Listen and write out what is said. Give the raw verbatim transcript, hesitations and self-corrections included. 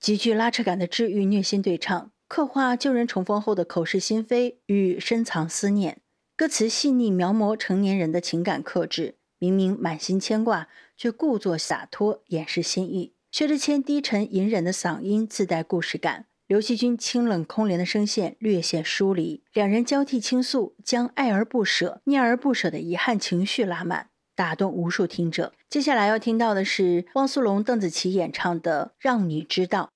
极具拉扯感的治愈虐心对唱，刻画旧人重逢后的口是心非与深藏思念。歌词细腻描摹成年人的情感克制，明明满心牵挂，却故作洒脱掩饰心意。薛之谦低沉隐忍的嗓音自带故事感，刘惜君清冷空灵的声线略显疏离，两人交替倾诉，将爱而不舍、念而不舍的遗憾情绪拉满，打动无数听者。接下来要听到的是汪苏泷、邓紫棋演唱的《让你知道》。